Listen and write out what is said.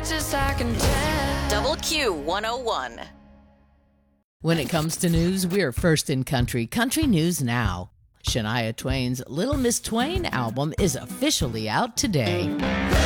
Texas, I can tell. Double Q 101. When it comes to news, we're first in country. Country News Now. Shania Twain's Little Miss Twain album is officially out today.